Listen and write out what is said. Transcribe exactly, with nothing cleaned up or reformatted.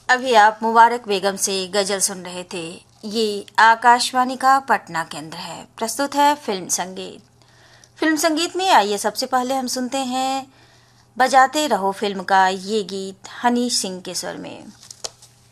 अभी आप मुबारक बेगम से गजल सुन रहे थे। ये आकाशवाणी का पटना केंद्र है। प्रस्तुत है फिल्म संगीत। फिल्म संगीत में आइए सबसे पहले हम सुनते हैं बजाते रहो फिल्म का ये गीत हनी सिंह के स्वर में।